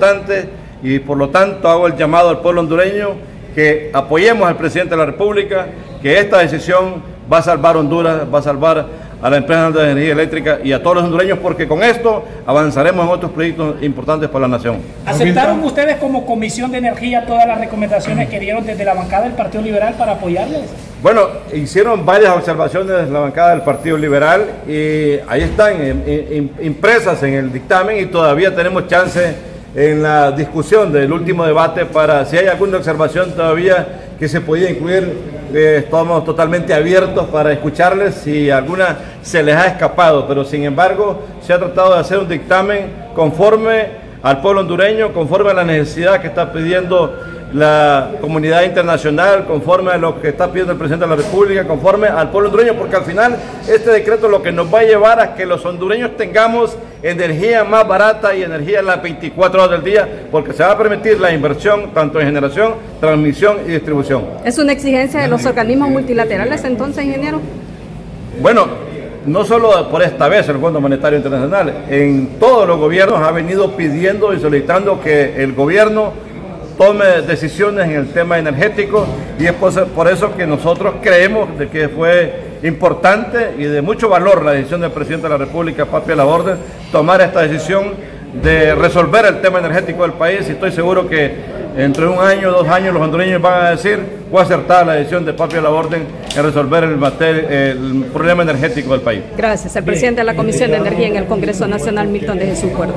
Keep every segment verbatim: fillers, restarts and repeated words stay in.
importante y por lo tanto hago el llamado al pueblo hondureño que apoyemos al presidente de la República, que esta decisión va a salvar Honduras, va a salvar a la empresa de energía eléctrica y a todos los hondureños, porque con esto avanzaremos en otros proyectos importantes para la nación. ¿Aceptaron ustedes como Comisión de Energía todas las recomendaciones que dieron desde la bancada del Partido Liberal para apoyarles? Bueno, hicieron varias observaciones la bancada del Partido Liberal y ahí están impresas en el dictamen y todavía tenemos chance en la discusión del último debate para, si hay alguna observación todavía que se podía incluir, eh, estamos totalmente abiertos para escucharles si alguna se les ha escapado, pero sin embargo se ha tratado de hacer un dictamen conforme al pueblo hondureño, conforme a la necesidad que está pidiendo la comunidad internacional, conforme a lo que está pidiendo el presidente de la República, conforme al pueblo hondureño, porque al final este decreto lo que nos va a llevar a que los hondureños tengamos energía más barata y energía en las veinticuatro horas del día, porque se va a permitir la inversión tanto en generación, transmisión y distribución. ¿Es una exigencia de los organismos multilaterales entonces, ingeniero? Bueno, no solo por esta vez el Fondo Monetario Internacional, en todos los gobiernos ha venido pidiendo y solicitando que el gobierno tome decisiones en el tema energético y es por eso que nosotros creemos de que fue importante y de mucho valor la decisión del presidente de la República, Papi Laborde, tomar esta decisión de resolver el tema energético del país y estoy seguro que entre un año o dos años los hondureños van a decir fue acertada la decisión de Papi Laborde en resolver el, mater, el problema energético del país. Gracias. El presidente de la Comisión de Energía en el Congreso Nacional, Milton de Jesús Cuerdo.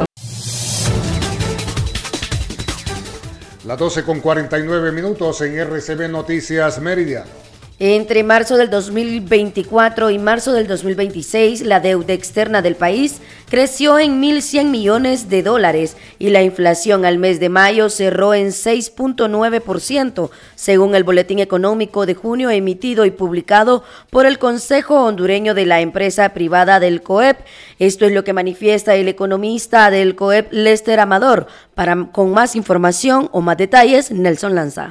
Las doce con cuarenta y nueve minutos en R C B Noticias Mérida. Entre marzo del dos mil veinticuatro y marzo del dos mil veintiséis, la deuda externa del país creció en mil cien millones de dólares y la inflación al mes de mayo cerró en seis punto nueve por ciento, según el Boletín Económico de junio emitido y publicado por el Consejo Hondureño de la Empresa Privada del COEP. Esto es lo que manifiesta el economista del COEP, Lester Amador. Para, con más información o más detalles, Nelson Lanza.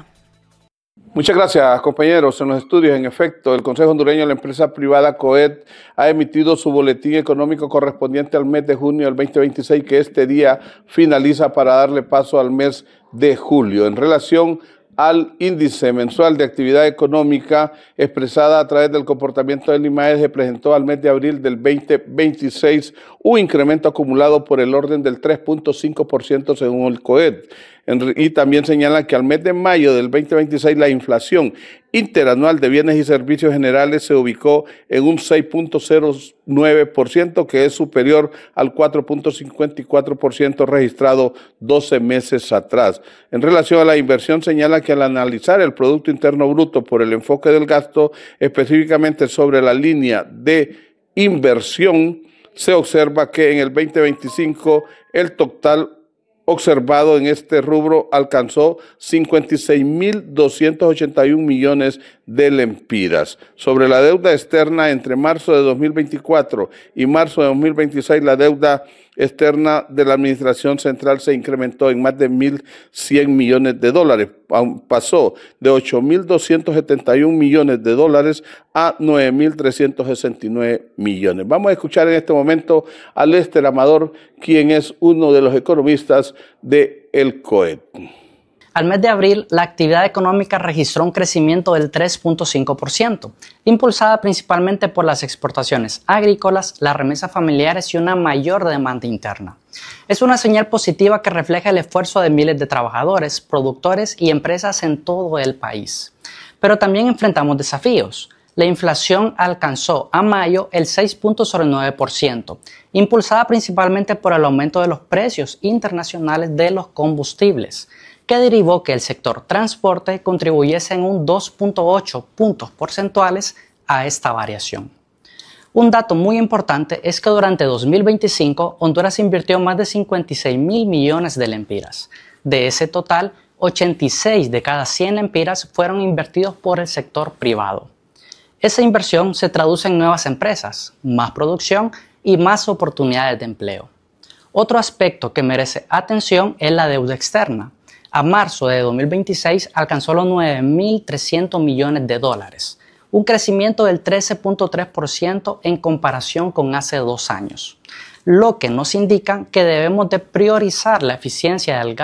Muchas gracias, compañeros. En los estudios, en efecto, el Consejo Hondureño de la Empresa Privada COEP ha emitido su boletín económico correspondiente al mes de junio del veinte veintiséis, que este día finaliza para darle paso al mes de julio. En relación al índice mensual de actividad económica expresada a través del comportamiento del IMAED, se presentó al mes de abril del veinte veintiséis un incremento acumulado por el orden del tres punto cinco por ciento según el COEP. Y también señalan que al mes de mayo del veinte veintiséis la inflación interanual de bienes y servicios generales se ubicó en un seis punto cero nueve por ciento, que es superior al cuatro punto cincuenta y cuatro por ciento registrado doce meses atrás. En relación a la inversión, señala que al analizar el Producto Interno Bruto por el enfoque del gasto, específicamente sobre la línea de inversión, se observa que en el veinte veinticinco el total observado en este rubro alcanzó cincuenta y seis mil doscientos ochenta y un millones de lempiras. Sobre la deuda externa, entre marzo de dos mil veinticuatro y marzo de dos mil veintiséis, la deuda externa de la Administración Central se incrementó en más de mil cien millones de dólares. Pasó de ocho mil doscientos setenta y un millones de dólares a nueve mil trescientos sesenta y nueve millones. Vamos a escuchar en este momento a Lester Amador, quien es uno de los economistas de el COEP. Al mes de abril, la actividad económica registró un crecimiento del tres punto cinco por ciento, impulsada principalmente por las exportaciones agrícolas, las remesas familiares y una mayor demanda interna. Es una señal positiva que refleja el esfuerzo de miles de trabajadores, productores y empresas en todo el país. Pero también enfrentamos desafíos. La inflación alcanzó a mayo el seis punto cero nueve por ciento, impulsada principalmente por el aumento de los precios internacionales de los combustibles, que derivó que el sector transporte contribuyese en un dos punto ocho puntos porcentuales a esta variación. Un dato muy importante es que durante dos mil veinticinco Honduras invirtió más de cincuenta y seis mil millones de lempiras. De ese total, ochenta y seis de cada cien lempiras fueron invertidos por el sector privado. Esa inversión se traduce en nuevas empresas, más producción y más oportunidades de empleo. Otro aspecto que merece atención es la deuda externa. A marzo de dos mil veintiséis alcanzó los nueve mil trescientos millones de dólares, un crecimiento del trece punto tres por ciento en comparación con hace dos años, lo que nos indica que debemos de priorizar la eficiencia del gasto